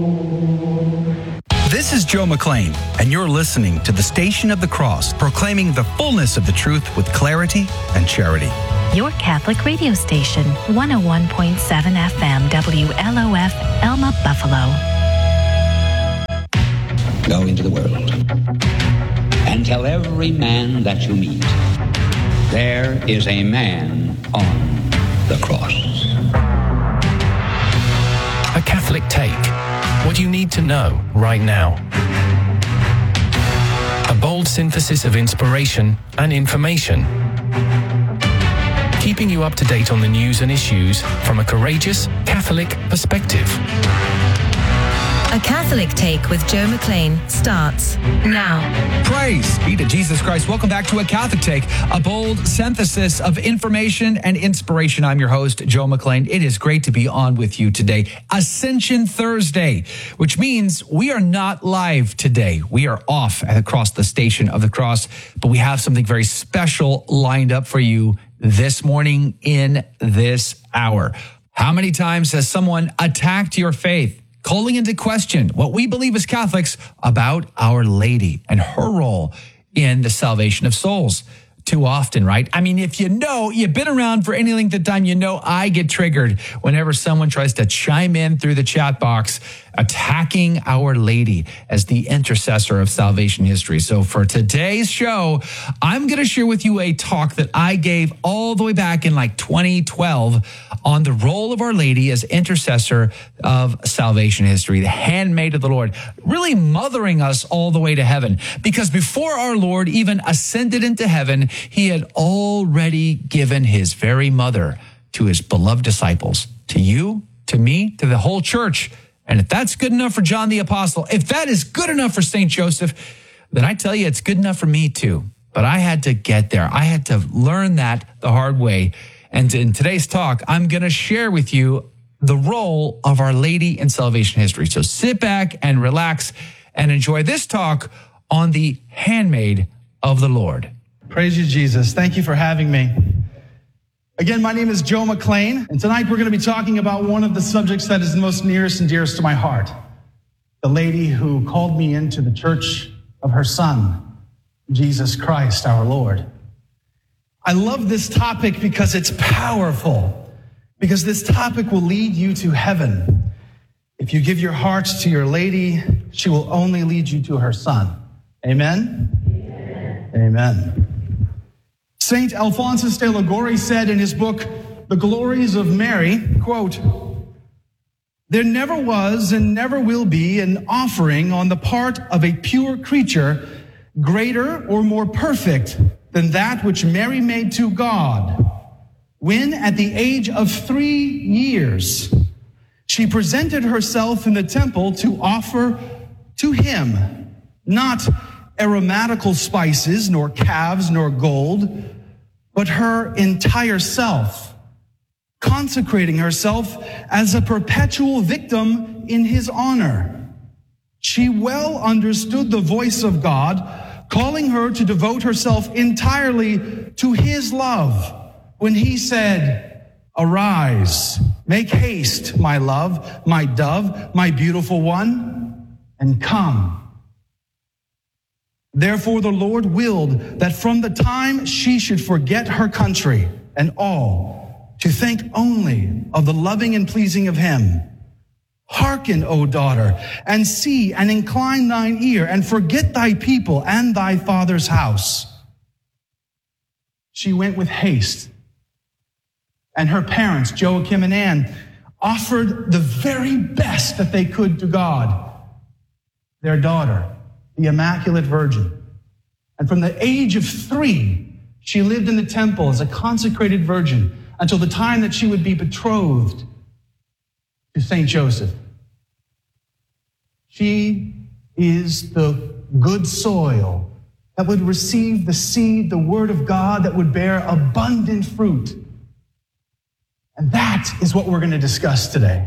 This is Joe McClain, and you're listening to the Station of the Cross, proclaiming the fullness of the truth with clarity and charity. Your Catholic radio station, 101.7 FM, WLOF, Elma, Buffalo. Go into the world and tell every man that you meet, there is a man on the cross. A Catholic Take. What you need to know right now. A bold synthesis of inspiration and information. Keeping you up to date on the news and issues from a courageous Catholic perspective. A Catholic Take with Joe McClain starts now. Praise be to Jesus Christ. Welcome back to A Catholic Take, a bold synthesis of information and inspiration. I'm your host, Joe McClain. It is great to be on with you today. Ascension Thursday, which means we are not live today. We are off across the Station of the Cross, but we have something very special lined up for you this morning in this hour. How many times has someone attacked your faith, calling into question what we believe as Catholics about Our Lady and her role in the salvation of souls? Too often, right? I mean, if you know, you've been around for any length of time, you know I get triggered whenever someone tries to chime in through the chat box, attacking Our Lady as the intercessor of salvation history. So for today's show, I'm going to share with you a talk that I gave all the way back in like 2012 on the role of Our Lady as intercessor of salvation history, the handmaid of the Lord, really mothering us all the way to heaven. Because before our Lord even ascended into heaven, he had already given his very mother to his beloved disciples, to you, to me, to the whole church. And if that's good enough for John the Apostle, if that is good enough for St. Joseph, then I tell you, it's good enough for me too. But I had to get there. I had to learn that the hard way. And in today's talk, I'm going to share with you the role of Our Lady in salvation history. So sit back and relax and enjoy this talk on the handmaid of the Lord. Praise you, Jesus. Thank you for having me. Again, my name is Joe McClain, and tonight we're going to be talking about one of the subjects that is the most nearest and dearest to my heart. The lady who called me into the church of her Son, Jesus Christ, our Lord. I love this topic because it's powerful, because this topic will lead you to heaven. If you give your heart to your lady, she will only lead you to her Son. Amen? Amen. Saint Alphonsus de Liguori said in his book, The Glories of Mary, quote, "There never was and never will be an offering on the part of a pure creature greater or more perfect than that which Mary made to God when, at the age of 3 years, she presented herself in the temple to offer to him not aromatical spices, nor calves, nor gold, but her entire self, consecrating herself as a perpetual victim in his honor. She well understood the voice of God, calling her to devote herself entirely to his love when he said, 'Arise, make haste, my love, my dove, my beautiful one, and come.' Therefore, the Lord willed that from the time she should forget her country and all, to think only of the loving and pleasing of him. Hearken, O daughter, and see and incline thine ear, and forget thy people and thy father's house." She went with haste, and her parents, Joachim and Anne, offered the very best that they could to God, their daughter, the Immaculate Virgin. And from the age of 3, she lived in the temple as a consecrated virgin until the time that she would be betrothed to St. Joseph. She is the good soil that would receive the seed, the word of God that would bear abundant fruit. And that is what we're going to discuss today.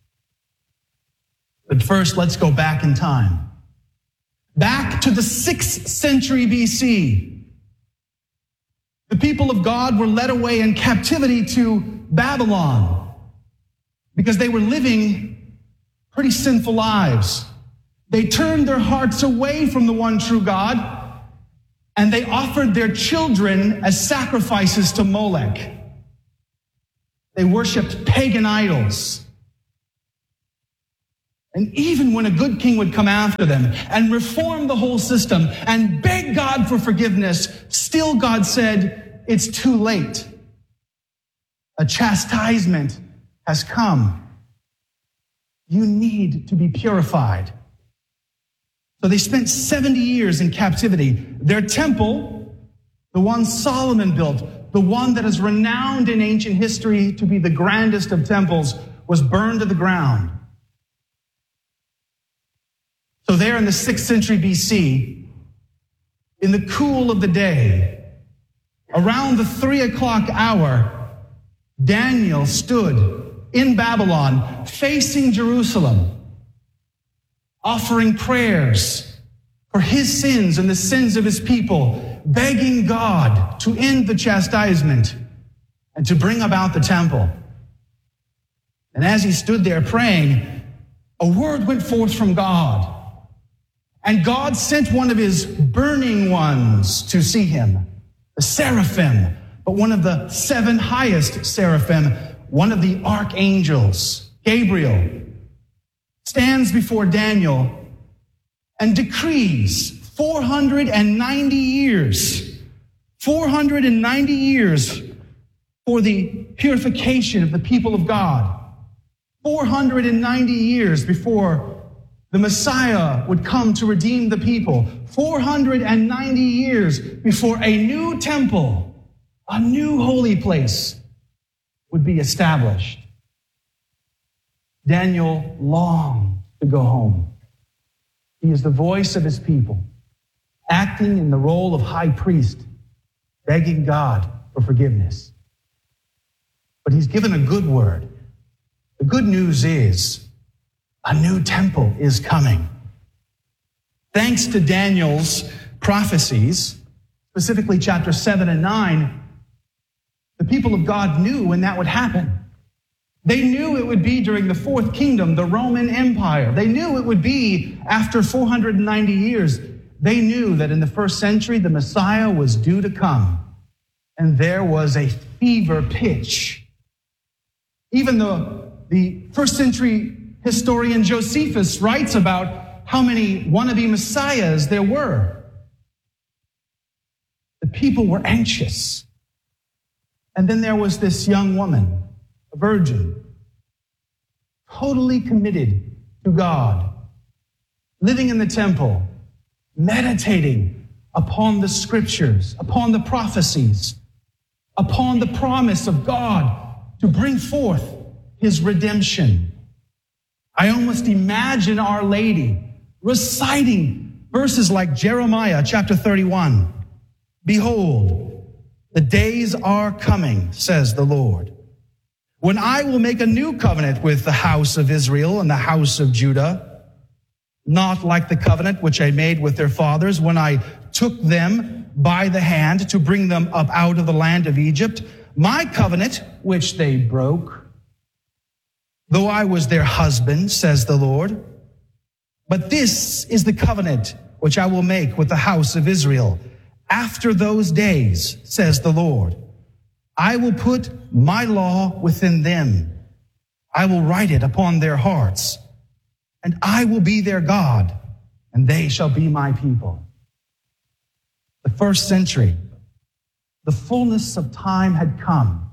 But first, let's go back in time. Back to the 6th century BC. The people of God were led away in captivity to Babylon because they were living pretty sinful lives. They turned their hearts away from the one true God, and they offered their children as sacrifices to Molech. They worshiped pagan idols. And even when a good king would come after them and reform the whole system and beg God for forgiveness, still God said, it's too late. A chastisement has come. You need to be purified. So they spent 70 years in captivity. Their temple, the one Solomon built, the one that is renowned in ancient history to be the grandest of temples, was burned to the ground. So there in the 6th century BC, in the cool of the day, around the 3 o'clock hour, Daniel stood in Babylon facing Jerusalem, offering prayers for his sins and the sins of his people, begging God to end the chastisement and to bring about the temple. And as he stood there praying, a word went forth from God. And God sent one of his burning ones to see him, the seraphim, but one of the 7 highest seraphim, one of the archangels, Gabriel, stands before Daniel and decrees 490 years for the purification of the people of God. 490 years before the Messiah would come to redeem the people. 490 years before a new temple, a new holy place would be established. Daniel longed to go home. He is the voice of his people, acting in the role of high priest, begging God for forgiveness. But he's given a good word. The good news is a new temple is coming. Thanks to Daniel's prophecies, specifically chapter 7 and 9, the people of God knew when that would happen. They knew it would be during the 4th kingdom, the Roman Empire. They knew it would be after 490 years. They knew that in the 1st century, the Messiah was due to come. And there was a fever pitch. Even the 1st century historian Josephus writes about how many wannabe messiahs there were. The people were anxious. And then there was this young woman, a virgin, totally committed to God, living in the temple, meditating upon the scriptures, upon the prophecies, upon the promise of God to bring forth his redemption. I almost imagine Our Lady reciting verses like Jeremiah chapter 31. Behold, the days are coming, says the Lord, when I will make a new covenant with the house of Israel and the house of Judah, not like the covenant which I made with their fathers when I took them by the hand to bring them up out of the land of Egypt, my covenant which they broke, though I was their husband, says the Lord. But this is the covenant which I will make with the house of Israel after those days, says the Lord. I will put my law within them. I will write it upon their hearts, and I will be their God, and they shall be my people. The 1st century, the fullness of time had come.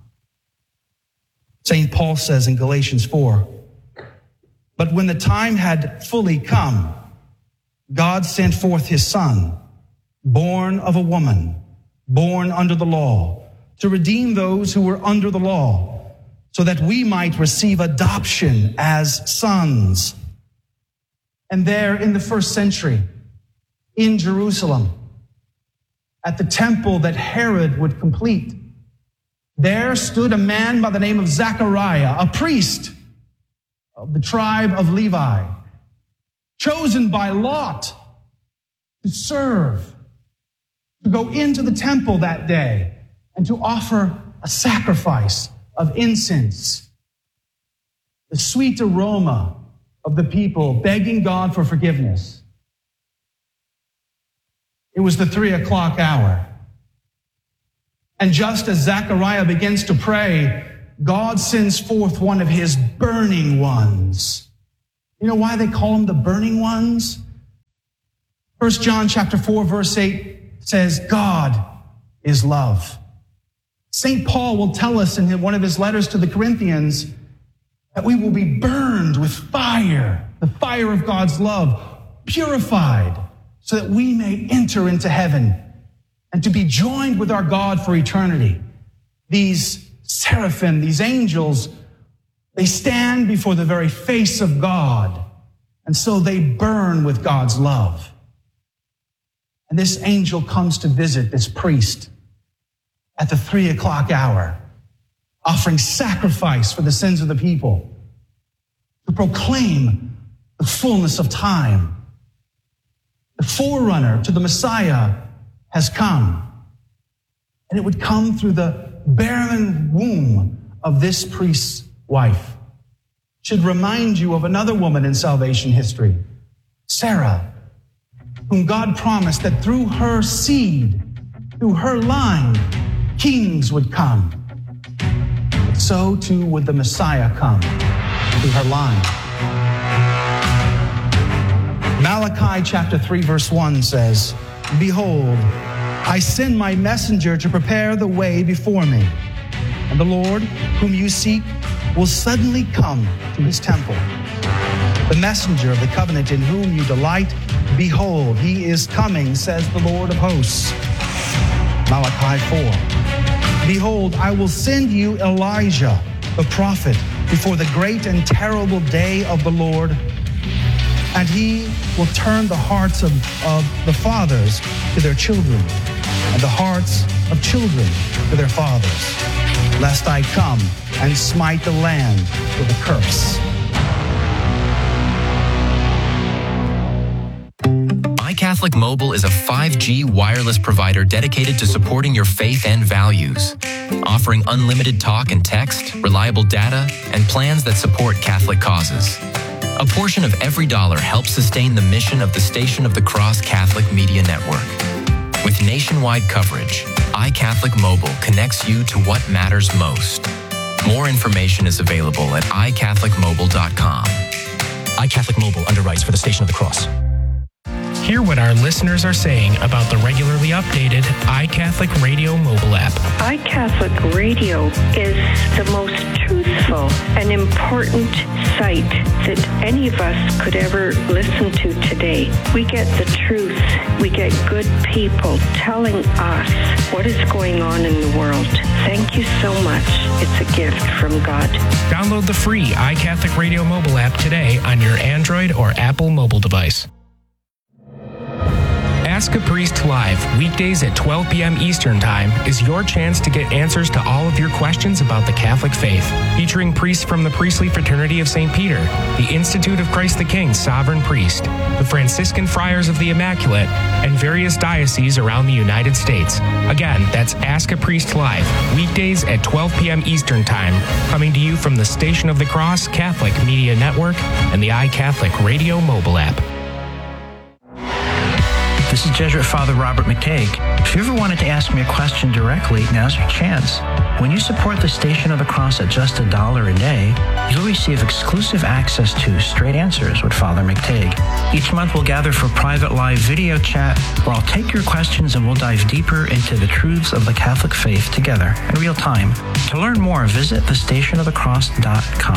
St. Paul says in Galatians 4, but when the time had fully come, God sent forth his Son, born of a woman, born under the law, to redeem those who were under the law, so that we might receive adoption as sons. And there in the 1st century, in Jerusalem, at the temple that Herod would complete, there stood a man by the name of Zechariah, a priest of the tribe of Levi, chosen by Lot to serve, to go into the temple that day and to offer a sacrifice of incense. The sweet aroma of the people begging God for forgiveness. It was the 3 o'clock hour. And just as Zechariah begins to pray, God sends forth one of his burning ones. You know why they call them the burning ones? 1 John chapter 4, verse 8 says, God is love. St. Paul will tell us in one of his letters to the Corinthians that we will be burned with fire, the fire of God's love, purified, so that we may enter into heaven and to be joined with our God for eternity. These seraphim, these angels, they stand before the very face of God, and so they burn with God's love. And this angel comes to visit this priest at the 3 o'clock hour, offering sacrifice for the sins of the people, to proclaim the fullness of time. The forerunner to the Messiah has come, and it would come through the barren womb of this priest's wife. Should remind you of another woman in salvation history, Sarah, whom God promised that through her seed, through her line, kings would come. But so too would the Messiah come through her line. Malachi chapter 3 verse 1 says, Behold, I send my messenger to prepare the way before me. And the Lord, whom you seek, will suddenly come to his temple. The messenger of the covenant in whom you delight, behold, he is coming, says the Lord of hosts. Malachi 4. Behold, I will send you Elijah, the prophet, before the great and terrible day of the Lord. And he will turn the hearts of the fathers to their children, and the hearts of children to their fathers, lest I come and smite the land with a curse. iCatholic Mobile is a 5G wireless provider dedicated to supporting your faith and values, offering unlimited talk and text, reliable data, and plans that support Catholic causes. A portion of every dollar helps sustain the mission of the Station of the Cross Catholic Media Network. With nationwide coverage, iCatholic Mobile connects you to what matters most. More information is available at iCatholicMobile.com. iCatholic Mobile underwrites for the Station of the Cross. Hear what our listeners are saying about the regularly updated iCatholic Radio mobile app. iCatholic Radio is the most truthful and important site that any of us could ever listen to today. We get the truth. We get good people telling us what is going on in the world. Thank you so much. It's a gift from God. Download the free iCatholic Radio mobile app today on your Android or Apple mobile device. Ask a Priest Live, weekdays at 12 p.m. Eastern Time, is your chance to get answers to all of your questions about the Catholic faith. Featuring priests from the Priestly Fraternity of St. Peter, the Institute of Christ the King Sovereign Priest, the Franciscan Friars of the Immaculate, and various dioceses around the United States. Again, that's Ask a Priest Live, weekdays at 12 p.m. Eastern Time, coming to you from the Station of the Cross Catholic Media Network and the iCatholic Radio mobile app. This is Jesuit Father Robert McTague. If you ever wanted to ask me a question directly, now's your chance. When you support the Station of the Cross at just $1 a day, you'll receive exclusive access to Straight Answers with Father McTague. Each month we'll gather for private live video chat where I'll take your questions and we'll dive deeper into the truths of the Catholic faith together in real time. To learn more, visit thestationofthecross.com.